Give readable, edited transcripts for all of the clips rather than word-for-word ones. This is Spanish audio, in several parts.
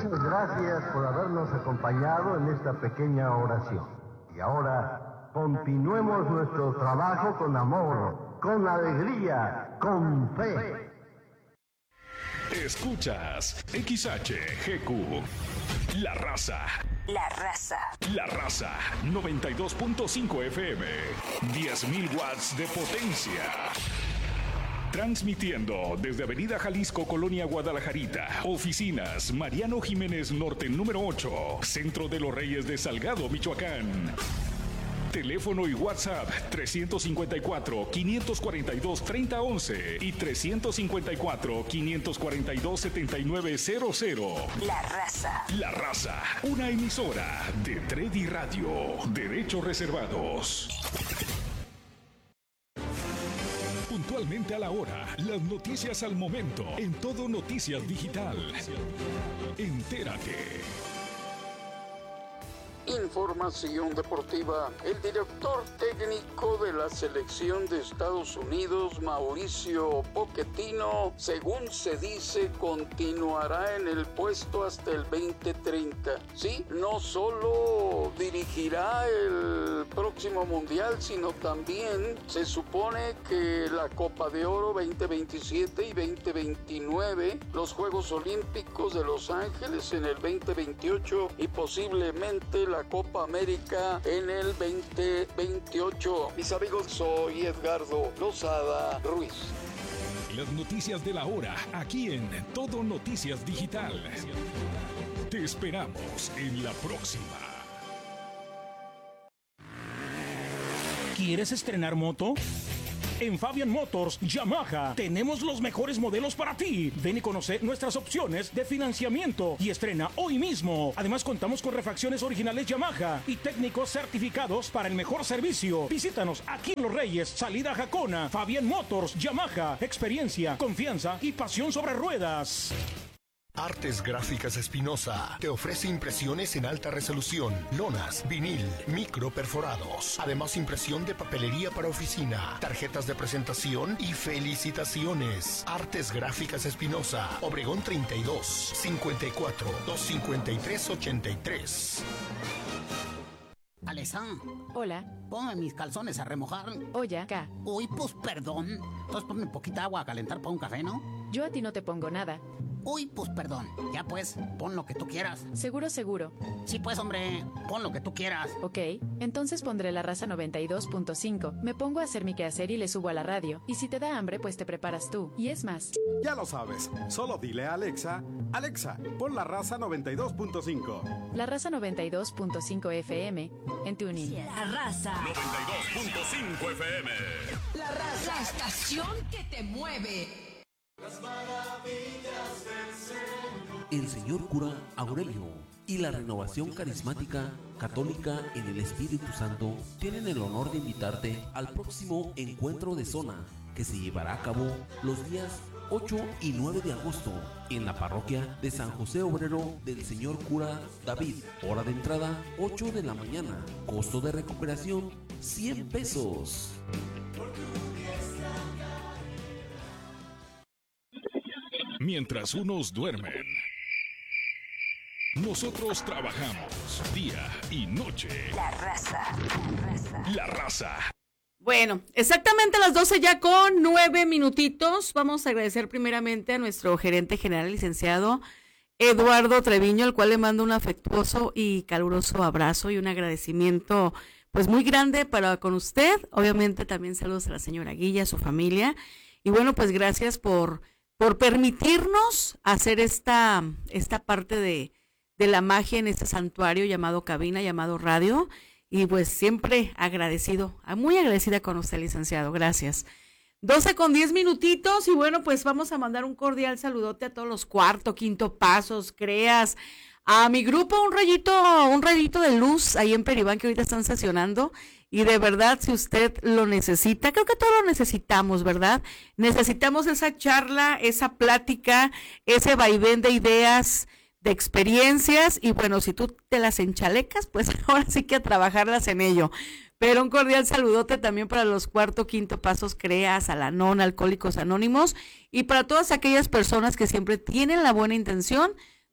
Muchas gracias por habernos acompañado en esta pequeña oración. Y ahora continuemos nuestro trabajo con amor, con alegría, con fe. Escuchas XHGQ, La Raza. La Raza. La Raza, 92.5 FM, 10.000 watts de potencia. Transmitiendo desde Avenida Jalisco, Colonia Guadalajarita. Oficinas, Mariano Jiménez Norte, número 8. Centro de los Reyes de Salgado, Michoacán. Teléfono y WhatsApp 354-542-3011 y 354-542-7900. La Raza. La Raza, una emisora de Tredi Radio. Derechos reservados. Puntualmente a la hora, las noticias al momento, en Todo Noticias Digital. Entérate. Información deportiva. El director técnico de la selección de Estados Unidos, Mauricio Pochettino, según se dice, continuará en el puesto hasta el 2030. Sí, no solo dirigirá el próximo mundial, sino también se supone que la Copa de Oro 2027 y 2029, los Juegos Olímpicos de Los Ángeles en el 2028 y posiblemente la Copa América en el 2028. Mis amigos, soy Edgardo Lozada Ruiz. Las noticias de la hora, aquí en Todo Noticias Digital. Te esperamos en la próxima. ¿Quieres estrenar moto? En Fabian Motors Yamaha tenemos los mejores modelos para ti. Ven y conoce nuestras opciones de financiamiento y estrena hoy mismo. Además contamos con refacciones originales Yamaha y técnicos certificados para el mejor servicio. Visítanos aquí en Los Reyes, salida a Jacona. Fabian Motors Yamaha, experiencia, confianza y pasión sobre ruedas. Artes Gráficas Espinosa te ofrece impresiones en alta resolución, lonas, vinil, micro perforados, además impresión de papelería para oficina, tarjetas de presentación y felicitaciones. Artes Gráficas Espinosa, Obregón 32, 54, 253, 83. Alesa. Hola. Ponme mis calzones a remojar. Oye, acá. Uy, pues perdón. Entonces ponme poquita agua a calentar para un café, ¿no? Yo a ti no te pongo nada. Uy, pues perdón. Ya pues, pon lo que tú quieras. Seguro, seguro. Sí, pues, hombre, pon lo que tú quieras. Ok, entonces pondré La Raza 92.5. Me pongo a hacer mi quehacer y le subo a la radio. Y si te da hambre, pues te preparas tú. Y es más. Ya lo sabes. Solo dile a Alexa, Alexa, pon La Raza 92.5. La Raza 92.5 FM en TuneIn. La Raza 92.5 FM. La Raza, la estación que te mueve. Las maravillas del Señor. El señor cura Aurelio y la Renovación Carismática Católica en el Espíritu Santo tienen el honor de invitarte al próximo encuentro de zona que se llevará a cabo los días 8 y 9 de agosto en la parroquia de San José Obrero del señor cura David. Hora de entrada 8 de la mañana. Costo de recuperación 100 pesos. Mientras unos duermen, nosotros trabajamos día y noche. La Raza. La Raza. La Raza. Bueno, exactamente a las 12 ya con 9 minutitos. Vamos a agradecer primeramente a nuestro gerente general, licenciado Eduardo Treviño, al cual le mando un afectuoso y caluroso abrazo y un agradecimiento pues muy grande para con usted. Obviamente también saludos a la señora Guilla, a su familia. Y bueno, pues gracias por permitirnos hacer esta parte de la magia en este santuario llamado cabina, llamado radio, y pues siempre muy agradecida con usted, licenciado, gracias. 12 con 10 minutitos, y bueno, pues vamos a mandar un cordial saludote a todos los cuarto, quinto pasos, creas, a mi grupo, un rayito de luz ahí en Peribán, que ahorita están sesionando. Y de verdad, si usted lo necesita, creo que todos lo necesitamos, ¿verdad? Necesitamos esa charla, esa plática, ese vaivén de ideas, de experiencias. Y bueno, si tú te las enchalecas, pues ahora sí que a trabajarlas en ello. Pero un cordial saludote también para los cuarto, quinto pasos, CREAS, Al-Anon, Alcohólicos Anónimos. Y para todas aquellas personas que siempre tienen la buena intención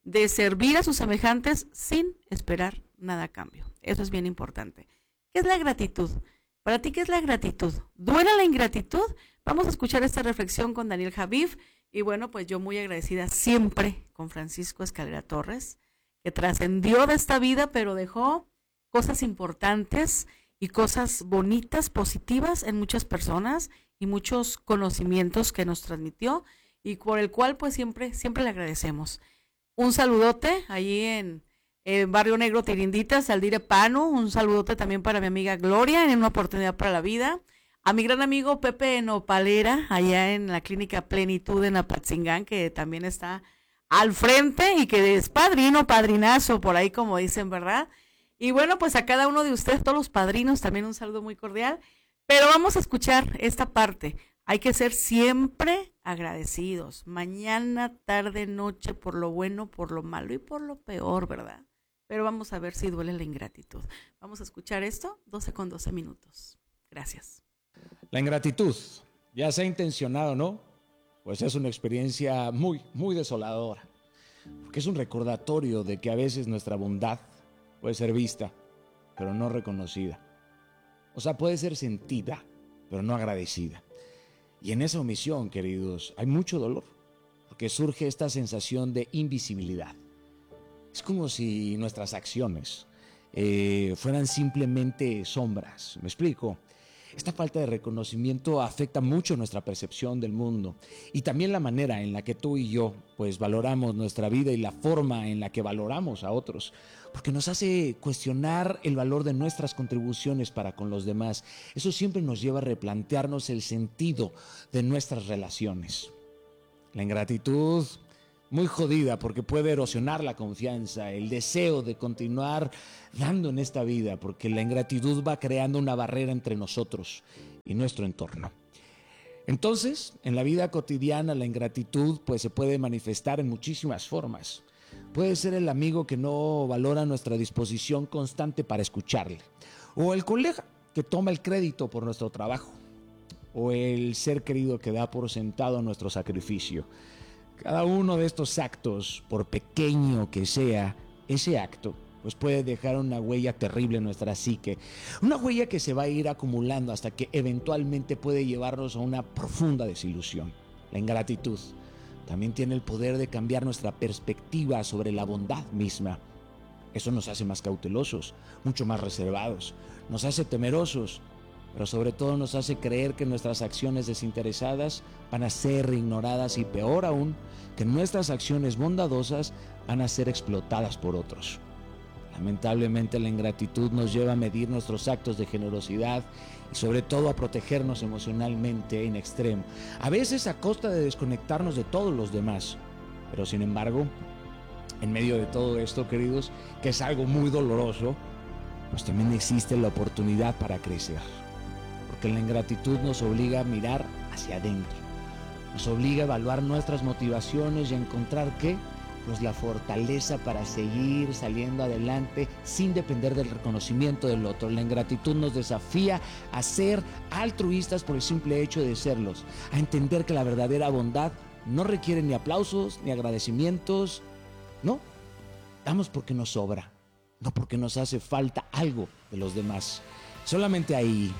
de servir a sus semejantes sin esperar nada a cambio. Eso es bien importante. ¿Qué es la gratitud? Para ti, ¿qué es la gratitud? ¿Duele la ingratitud? Vamos a escuchar esta reflexión con Daniel Javif. Y bueno, pues yo muy agradecida siempre con Francisco Escalera Torres, que trascendió de esta vida, pero dejó cosas importantes y cosas bonitas, positivas en muchas personas y muchos conocimientos que nos transmitió y por el cual pues siempre le agradecemos. Un saludote allí en Barrio Negro Tirinditas, Aldire Pano, un saludote también para mi amiga Gloria en Una Oportunidad para la Vida, a mi gran amigo Pepe Nopalera, allá en la clínica Plenitud en Apatzingán, que también está al frente y que es padrinazo, por ahí como dicen, ¿verdad? Y bueno, pues a cada uno de ustedes, todos los padrinos, también un saludo muy cordial, pero vamos a escuchar esta parte. Hay que ser siempre agradecidos, mañana, tarde, noche, por lo bueno, por lo malo y por lo peor, ¿verdad? Pero vamos a ver si duele la ingratitud. Vamos a escuchar esto, 12 minutos. Gracias. La ingratitud, ya sea intencionada o no, pues es una experiencia muy, muy desoladora. Porque es un recordatorio de que a veces nuestra bondad puede ser vista, pero no reconocida. O sea, puede ser sentida, pero no agradecida. Y en esa omisión, queridos, hay mucho dolor, porque surge esta sensación de invisibilidad. Es como si nuestras acciones fueran simplemente sombras. ¿Me explico? Esta falta de reconocimiento afecta mucho nuestra percepción del mundo y también la manera en la que tú y yo pues valoramos nuestra vida y la forma en la que valoramos a otros, porque nos hace cuestionar el valor de nuestras contribuciones para con los demás. Eso siempre nos lleva a replantearnos el sentido de nuestras relaciones. La ingratitud, muy jodida porque puede erosionar la confianza, el deseo de continuar dando en esta vida, porque la ingratitud va creando una barrera entre nosotros y nuestro entorno. Entonces, en la vida cotidiana la ingratitud pues se puede manifestar en muchísimas formas. Puede ser el amigo que no valora nuestra disposición constante para escucharle, o el colega que toma el crédito por nuestro trabajo, o el ser querido que da por sentado nuestro sacrificio. Cada uno de estos actos, por pequeño que sea ese acto, pues puede dejar una huella terrible en nuestra psique. Una huella que se va a ir acumulando hasta que eventualmente puede llevarnos a una profunda desilusión. La ingratitud también tiene el poder de cambiar nuestra perspectiva sobre la bondad misma. Eso nos hace más cautelosos, mucho más reservados, nos hace temerosos, pero sobre todo nos hace creer que nuestras acciones desinteresadas van a ser ignoradas y peor aún, que nuestras acciones bondadosas van a ser explotadas por otros. Lamentablemente la ingratitud nos lleva a medir nuestros actos de generosidad y sobre todo a protegernos emocionalmente en extremo, a veces a costa de desconectarnos de todos los demás. Pero sin embargo, en medio de todo esto, queridos, que es algo muy doloroso, pues también existe la oportunidad para crecer. Porque la ingratitud nos obliga a mirar hacia adentro, nos obliga a evaluar nuestras motivaciones y a encontrar pues la fortaleza para seguir saliendo adelante sin depender del reconocimiento del otro. La ingratitud nos desafía a ser altruistas por el simple hecho de serlos, a entender que la verdadera bondad no requiere ni aplausos ni agradecimientos, no, damos porque nos sobra, no porque nos hace falta algo de los demás. Solamente ahí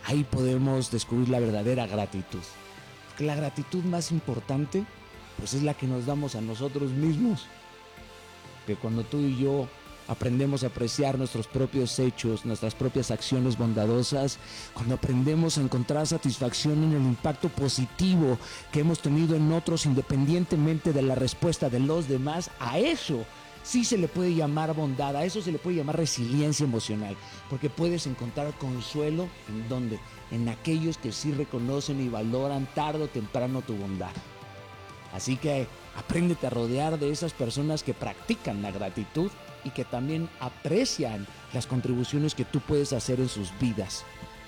podemos descubrir la verdadera gratitud. Porque la gratitud más importante pues es la que nos damos a nosotros mismos. Que cuando tú y yo aprendemos a apreciar nuestros propios hechos, nuestras propias acciones bondadosas, cuando aprendemos a encontrar satisfacción en el impacto positivo que hemos tenido en otros independientemente de la respuesta de los demás, a eso sí se le puede llamar bondad, a eso se le puede llamar resiliencia emocional, porque puedes encontrar consuelo ¿en dónde? En aquellos que sí reconocen y valoran tarde o temprano tu bondad. Así que apréndete a rodear de esas personas que practican la gratitud y que también aprecian las contribuciones que tú puedes hacer en sus vidas.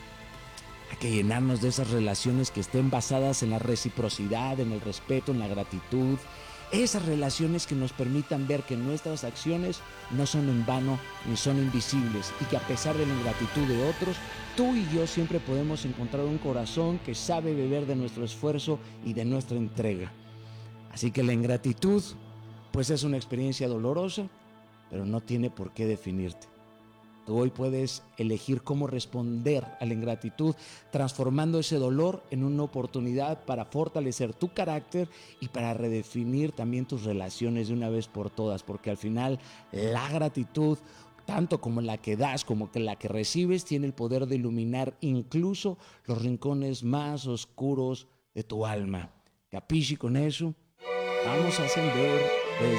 Hay que llenarnos de esas relaciones que estén basadas en la reciprocidad, en el respeto, en la gratitud. Esas relaciones que nos permitan ver que nuestras acciones no son en vano ni son invisibles y que a pesar de la ingratitud de otros, tú y yo siempre podemos encontrar un corazón que sabe beber de nuestro esfuerzo y de nuestra entrega. Así que la ingratitud pues es una experiencia dolorosa, pero no tiene por qué definirte. Tú hoy puedes elegir cómo responder a la ingratitud, transformando ese dolor en una oportunidad para fortalecer tu carácter y para redefinir también tus relaciones de una vez por todas, porque al final la gratitud, tanto como la que das como que la que recibes, tiene el poder de iluminar incluso los rincones más oscuros de tu alma. ¿Capisci con eso? Vamos a ascender